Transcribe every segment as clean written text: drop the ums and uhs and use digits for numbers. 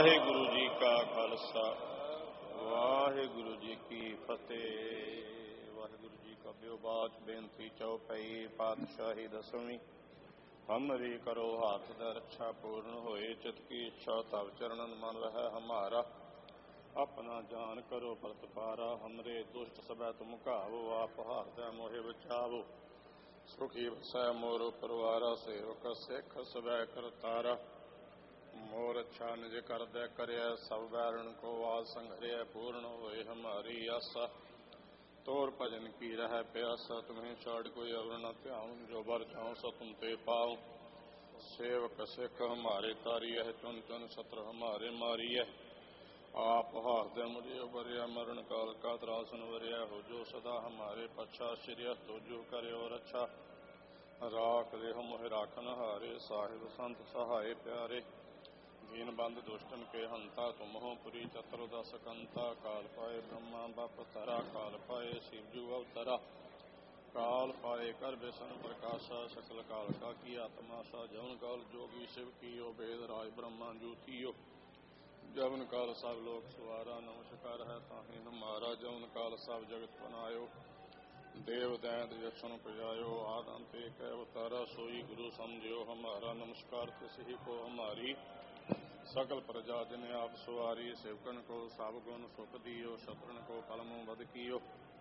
ਵਾਹਿਗੁਰੂ ਜੀ ਕਾ ਖਾਲਸਾ ਵਾਹਿਗੁਰੂ ਜੀ ਕੀ ਫਤਿਹ। ਵਾਹਿਗੁਰੂ ਜੀ ਕਾ ਬਿਓਬਾਚ ਬੇਨਤੀ ਚੌਪਈ ਪਾਤਸ਼ਾਹੀ ਦਸਵੀਂ। ਹਮਰੀ ਕਰੋ ਹਾਥ ਦ ਰੱਛਾ ਪੂਰਨ ਹੋਏ ਚਿਤ ਕੀ ਇੱਛਾ ਤਵ ਚਰਨਨ ਮਨ ਰਹਿ ਹਮਾਰਾ। ਆਪਣਾ ਜਾਨ ਕਰੋ ਪ੍ਰਤਪਾਰਾ ਹਮਰੇ ਦੁਸ਼ਟ ਸਭੈ ਤੁਮ ਘਾਵੋ ਆਪ ਹਾਰਦੈ ਮੋਹਿ ਬਚਾਵੋ। ਸੁਖੀ ਵਸੈ ਮੋਰ ਪਰਿਵਾਰਾ ਸੇਵਕ ਸਿੱਖ ਸਵੈ ਕਰਤਾਰਾ। मोर अच्छा निज कर दे करिया सब बैरण को आद संघरिया पूर्ण होए हमारी आशा। तोर भजन की रह प्यासा तुम्हें छाड़ कोई अवर न ध्याऊं जो बर जाऊं सो तुम ते पाऊं। सेवक सिख हमारे तारी है चुन चुन शत्रु हमारे मारी है। आप हाथ मुझे उबरिया मरण काल का त्रासन वरिया हो जो सदा हमारे पच्छा श्रिय तो जो करे और अच्छा। राख ले हम राखन हारे साहिब संत सहाय प्यारे। दीन बंद दुष्टन के हंता तुम हो पुरी चतुर्दश कंता। काल पाए ब्रह्मा बप तरा काल पाए शिवजू अवतरा। काल पाए कर बेसन प्रकाशा सकल काल का की आत्मा सा। जवन काल जोगी शिव कियो वेद राज ब्रह्मा जूतियो। जवन काल सब लोक सवारा नमस्कार है ताहि हमारा। जवन काल सब जगत बनायो देव दैत यक्षण पुजायो। आद अंत एक अवतारा सोई गुरु समझियो हमारा। नमस्कार तिस ही को हमारी सकल प्रजा जिन आप सवारी। सेवकन को सब गुण सुख दियो शत्रन को पलमो बद कियो।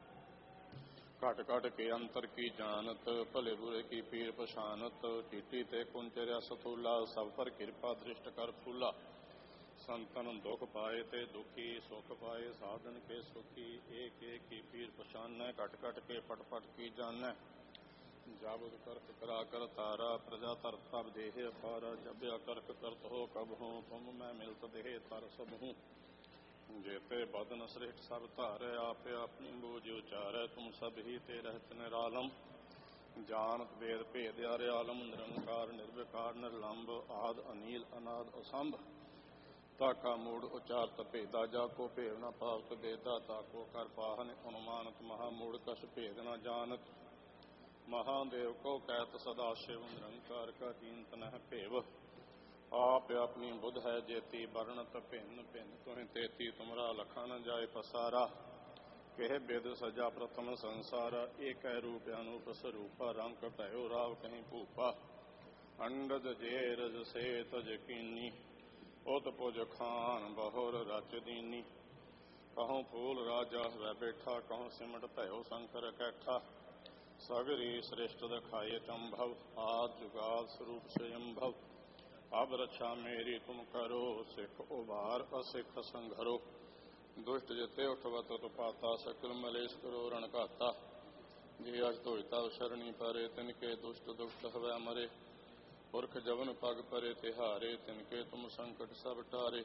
घट घट के अंतर की जानत भले बुरे की पीर पछानत। टीटी ते कुंचर्या सतूला सब पर कृपा दृष्ट कर फूला। संतन दुख पाए ते दुखी सुख पाए साधन के सुखी। एक एक की पीर पछान घट घट के पट पट की जान। जाबुद करत करा कर तारा प्रजा तरत तब देह अपारा। जब करक करत हो कब हूँ तुम मैं मिलत देह तर सब हूँ। जेते बदन श्रेष्ठ सब धारे आप अपनी बूझ उचारे। तुम सब ही ते रहत निरालम जानत वेद भेद आरे आलम। निरंकार निर्विकार निर्लंब आद अनील अनाद असंभ। ताका मूड उचारत भेदा जाको भेद न पावत बेदा। ताको कर पाहन अनुमानत महामूड कछ भेद न जानत। महादेव को कहत सदा शिव निरंकार का कीमत न भेव। आप अपनी बुध है जेती वर्णत भिन्न भिन्न तुहि तेती तुमरा लखा न जाय पसारा। कह बेद सजा प्रथम संसारा एक रूप अनूप स्वरूपा। रंग भयो राव कहीं भूपा अंडज जेरज से तज कीनी। उत पुज खान बहुर रच दीनी। कहूँ फूल राजा वह बैठा कहूँ सिमट भयो शंकर कैठा। सगरी श्रेष्ठ दिखाए चंभव आद जुगाद स्वरूप स्वयंभव। अब रक्षा मेरी तुम करो सिख उबार असिख संघरो। दुष्ट जिते उठवत तो पाता सकल मलेश करो रण घाता। जी अज धोता शरणी परे तिनके दुष्ट दुष्ट हवै मरे। पुरख जवन पग परे तिहारे तिनके तुम संकट सब टारे।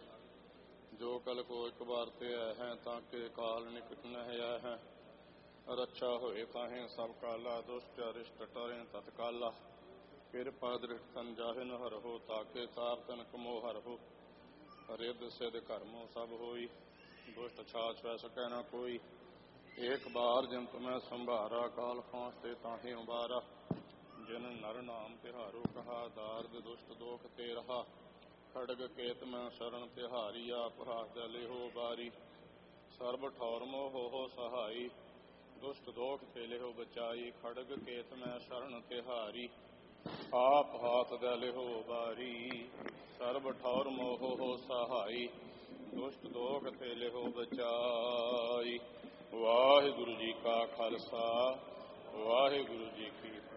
जो कल को एक बार ते है ताके काल निकट न है। रक्षा होए ताहे सब काला दुष्ट अरिष्ट टरे तत्काला। कृपा दृष्ट तन जाहिन हर हो ताके ताप तनक मोहर हो। रिद सिद्ध कर्मो सब होई दुष्ट छाछ वै सकै न कोई। एक बार जिन तुम्हें संभारा काल फांसते ताहे उबारा। जिन नर नाम तिहारो कहा दार्द दुष्ट दोख ते रहा। खड़ग केत में शरण तिहारी आप हाथ लेहो बारी। सर्ब ठौर मोह हो सहाई दुष्ट दोख तेले हो बचाई। खड़ग केत में शरण तिहारी आप हाथ दले हो बारी। सर्ब ठौर मोह हो सहाई दुष्ट दोख तेले हो बचाई। वाहिगुरु जी का खालसा वाहिगुरु जी की